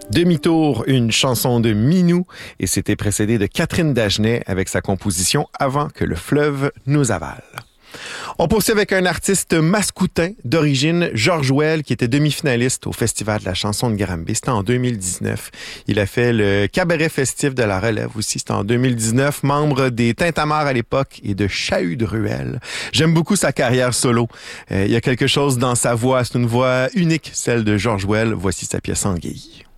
Demi-tour, une chanson de Minou, et c'était précédé de Catherine Dagenet avec sa composition Avant que le fleuve nous avale. On poursuit avec un artiste mascoutin d'origine, Georges Well, qui était demi-finaliste au Festival de la chanson de Granby. C'était en 2019. Il a fait le cabaret festif de la Relève aussi. C'était en 2019, membre des Tintamarres à l'époque et de Chahut de Ruelle. J'aime beaucoup sa carrière solo. Il y a quelque chose dans sa voix. C'est une voix unique, celle de Georges Well. Voici sa pièce Anguille.